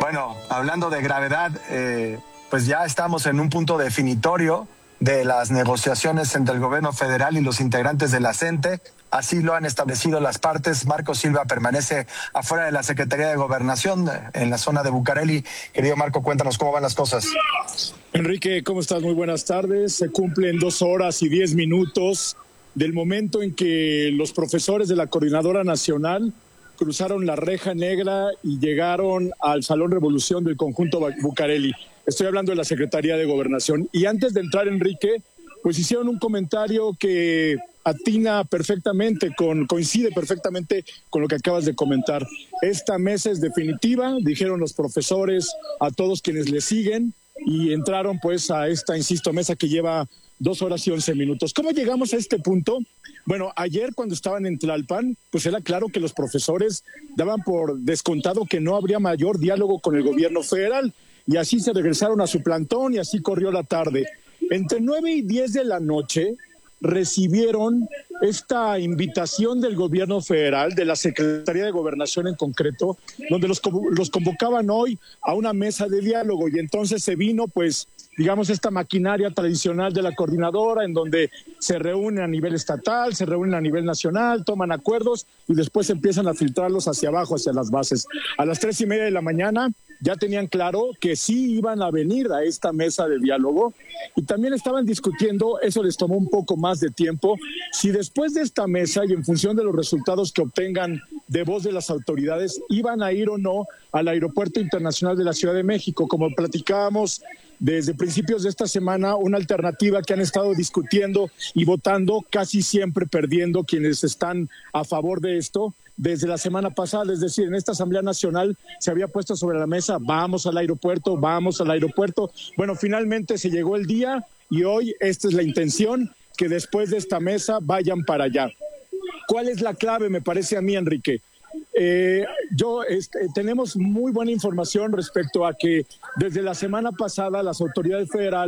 Bueno, hablando de gravedad, pues ya estamos en un punto definitorio de las negociaciones entre el gobierno federal y los integrantes de la CENTE. Así lo han establecido las partes. Marco Silva permanece afuera de la Secretaría de Gobernación, en la zona de Bucareli. Querido Marco, cuéntanos cómo van las cosas. Enrique, ¿cómo estás? Muy buenas tardes. Se cumplen 2 horas y 10 minutos del momento en que los profesores de la Coordinadora Nacional cruzaron la reja negra y llegaron al Salón Revolución del conjunto Bucareli. Estoy hablando de la Secretaría de Gobernación. Y antes de entrar, Enrique, pues hicieron un comentario que atina perfectamente, coincide perfectamente con lo que acabas de comentar. Esta mesa es definitiva, dijeron los profesores a todos quienes le siguen, y entraron pues a esta, insisto, mesa que lleva 2 horas y 11 minutos. ¿Cómo llegamos a este punto? Bueno, ayer cuando estaban en Tlalpan, pues era claro que los profesores daban por descontado que no habría mayor diálogo con el gobierno federal, y así se regresaron a su plantón y así corrió la tarde. Entre 9 y 10 de la noche recibieron esta invitación del gobierno federal, de la Secretaría de Gobernación en concreto, donde los convocaban hoy a una mesa de diálogo, y entonces se vino, pues, digamos, esta maquinaria tradicional de la coordinadora, en donde se reúnen a nivel estatal, se reúnen a nivel nacional, toman acuerdos y después empiezan a filtrarlos hacia abajo, hacia las bases. A las 3:30 de la mañana ya tenían claro que sí iban a venir a esta mesa de diálogo, y también estaban discutiendo, eso les tomó un poco más de tiempo, si después de esta mesa y en función de los resultados que obtengan de voz de las autoridades, iban a ir o no al Aeropuerto Internacional de la Ciudad de México. Como platicábamos desde principios de esta semana, una alternativa que han estado discutiendo y votando, casi siempre perdiendo quienes están a favor de esto. Desde la semana pasada, es decir, en esta Asamblea Nacional se había puesto sobre la mesa, vamos al aeropuerto, vamos al aeropuerto. Bueno, finalmente se llegó el día y hoy esta es la intención, que después de esta mesa vayan para allá. ¿Cuál es la clave, me parece a mí, Enrique? Tenemos muy buena información respecto a que desde la semana pasada las autoridades federales